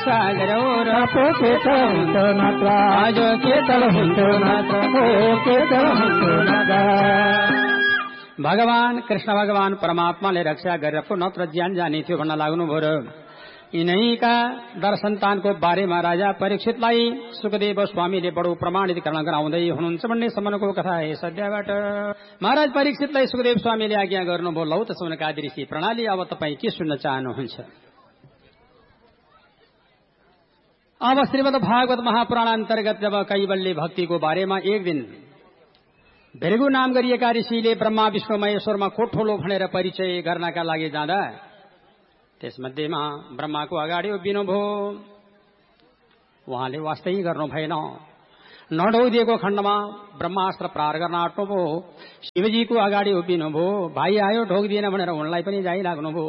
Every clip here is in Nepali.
रक्षा गरौ र के त हुन्थ्यो नत्र आज के त हुन्थ्यो नत्र के त हुन्थ्यो नत्र। भगवान कृष्ण भगवान परमात्माले रक्षा गरेर पो नत्र ज्यान जाने थियो भन्न लाग्नुभयो र यिनैका दर्शनतानको बारेमा राजा परीक्षितलाई सुखदेव स्वामीले बडो प्रमाणितकरण गराउँदै हुनुहुन्छ भन्ने सम्मको कथा है सद्यबाट। महाराज परीक्षितलाई सुखदेव स्वामीले आज्ञा गर्नुभयो, लौ त सौनकादि ऋषि प्रणाली, अब तपाईँ के सुन्न चाहनुहुन्छ? अब श्रीमद् भागवत महापुराण अन्तर्गत जब कैवल्य भक्तिको बारेमा एक दिन भृगु नाम गरिएका ऋषिले ब्रह्मा विष्णु महेश्वरमा को ठूलो भनेर परिचय गर्नका लागि जाँदा त्यसमध्येमा ब्रह्माको अगाडि उभिनुभयो। उहाँले वास्तै गर्नु भएन, नढौदिएको खण्डमा ब्रह्मास्त्र प्रहार गर्न आँट्नुभयो। शिवजीको अगाडि उभिनुभयो, भाइ आयो ढोकिदिएन भनेर उनलाई पनि जाइ लाग्नुभयो।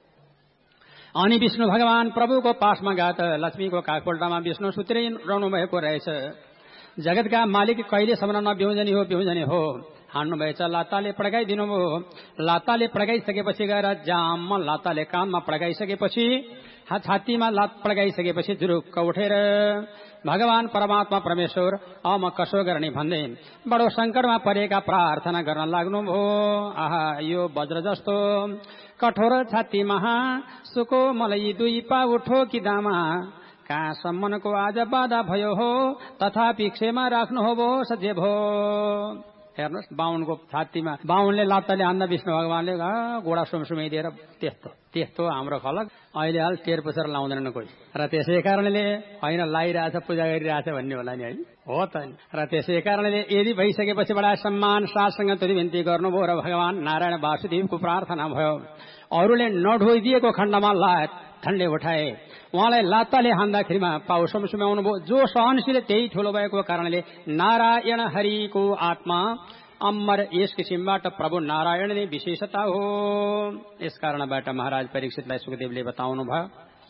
अनि विष्णु भगवान प्रभुको पासमा गए त लक्ष्मीको काखपल्टामा विष्णु सुतिरहनु भएको रहेछ। जगतका मालिक कहिलेसम्म नबिउजनी हो बिउजनी हो हान्नुभएछ। लाताले पड्काइदिनु भयो। लाताले पड्काइसकेपछि गएर जाममा लाताले कानमा पड्काइसकेपछि छातीमा लात पड्काइसकेपछि जुरुक्क उठेर भगवान परमात्मा परमेश्वर अब म कसो गर्ने भन्दै बडो संकटमा परेका प्रार्थना गर्न लाग्नुभयो। आहा, यो वज्र जस्तो कठोर छातीमा सुको मलाई दुई पा उठो कि दामा, कहाँसम्मको आज बाधा भयो हो तथापि क्षेमा राख्नु हो भो सजे भो। हेर्नुहोस्, बाहुनको छातीमा बाहुनले लात्ताले हान्दा विष्णु भगवानले गोडा सुमसुमाइदिएर त्यस्तो हाम्रो खलक अहिले हाल टेर पुछर लाउँदैनन् कोही। र त्यसै कारणले होइन लाइरहेछ पूजा गरिरहेछ भन्ने होला नि, होइन हो त। र त्यसै कारणले यदि भइसकेपछि बडा सम्मान साथसँग तुरी बिन्ती गर्नुभयो र भगवान नारायण वासुदेवको प्रार्थना भयो। अरूले नढोइदिएको खण्डमा लात ठण्डे उठाए, उहाँलाई लात्ताले हान्दाखेरिमा पाउ सुमसुमाउनु भयो। जो सहनशील त्यही ठूलो भएको कारणले नारायण हरिको आत्मा अमर यस किसिमबाट प्रभु नारायण नै विशेषता हो। यस कारणबाट महाराज परीक्षितलाई सुखदेवले बताउनु भयो।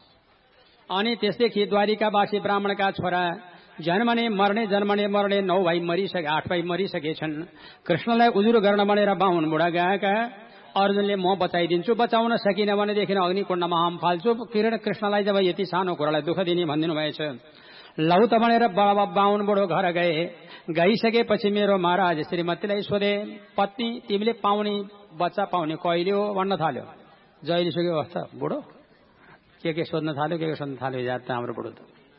अनि त्यसदेखि द्वारिकावासी ब्राह्मणका छोरा जन्मने मर्ने जन्मने मर्ने 9 भाइ मरिसके 8 भाइ मरिसकेछन्। कृष्णलाई उजुर गर्न भनेर बाहुन बुढा गएका अर्जुनले म बचाइदिन्छु, बचाउन सकिन भनेदेखि अग्निकुण्डमा हम फाल्छु। किरण कृष्णलाई जब यति सानो कुरालाई दुःख दिने भनिदिनु भएछ। लौ त भनेर बाहुन बुढो घर गए। गइसकेपछि मेरो महाराज श्रीमतीलाई सोधे, पत्नी तिमीले पाउने बच्चा पाउने कहिले हो भन्न थाल्यो। जहिले सुकै अवस्था बुढो के सोध्न थाल्यो, के सोध्न थाल्यो जात हाम्रो बुढो त।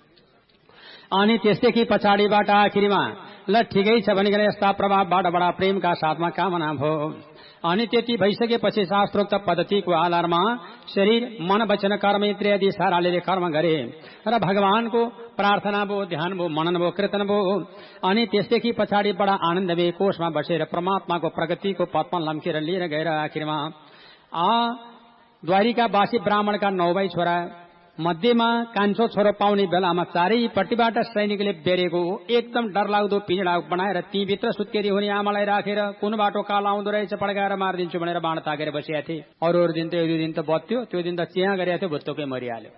अनि त्यसदेखि पछाडिबाट आखिरीमा ल ठिकै छ भनिकन यस्ता प्रभावबाट बडा प्रेमका साथमा कामना भयो। अनि त्यति भइसकेपछि शास्त्रोक्त पद्धतिको आधारमा शरीर मन वचन कर्म इत्यादि साराले कर्म गरे र भगवानको प्रार्थना भयो, ध्यान भयो, मनन भयो, कीर्तन भयो। अनि त्यसदेखि पछाडि बडा आनन्द भए कोषमा बसेर परमात्माको प्रगतिको पथमा लम्केर लिएर गएर आखिरमा द्वारिकावासी ब्राह्मणका 9 भाइ छोरा मध्येमा कान्छो छोरो पाउने बेलामा चारैपट्टिबाट सैनिकले बेरेको एकदम डरलाग्दो पिँजडा बनाएर तीभित्र सुत्केरी हुने आमालाई राखेर कुन बाटो काल आउँदो रहेछ पड्काएर मारिदिन्छु भनेर बाण ताकेर बसेका थिए। अरू दिन त 1-2 दिन त बत्यो, त्यो दिन त चिया गरेका थियो, भुत्तोकै मरिहाल्यो।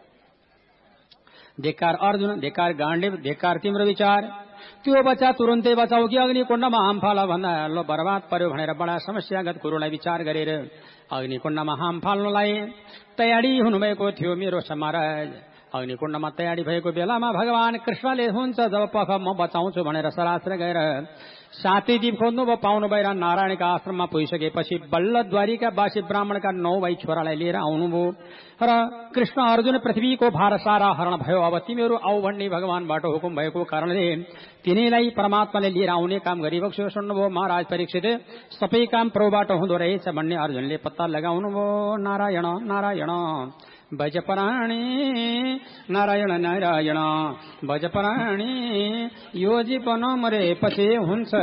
धिक्कार अर्जुन, धिक्कार गाण्डीव, धिक्कार तिम्रो विचार। त्यो बच्चा तुरन्तै बचाऊ कि अग्निकुण्डमा हाम फाल भन्दा लो बर्बाद पर्यो भनेर बडा समस्यागत कुरोलाई विचार गरेर अग्निकुण्डमा हाम फाल्नलाई तयारी हुनुभएको थियो मेरो महाराज। अग्निकुण्डमा तयारी भएको बेलामा भगवान कृष्णले हुन्छ जब पख म बचाउँछु भनेर सरास्र गएर 7 दिन खोज्नुभयो, पाउनु भएर नारायणका आश्रममा पुगिसकेपछि बल्ल द्वारिकावासी ब्राह्मणका 9 भाइ छोरालाई लिएर आउनुभयो र कृष्ण अर्जुन पृथ्वीको भार सारा हरण भयो। अब तिमीहरू आऊ भन्ने भगवानबाट हुकुम भएको कारणले तिनीलाई परमात्माले लिएर आउने काम गरिबक्स्यो। सुन्नुभयो महाराज परीक्षित, सबै काम प्रभुबाट हुँदो रहेछ भन्ने अर्जुनले पत्ता लगाउनुभयो। नारायण नारायण भजपराणी, नारायण नारायण भजपराणी, यो जीवन मरेपछि हुन्छ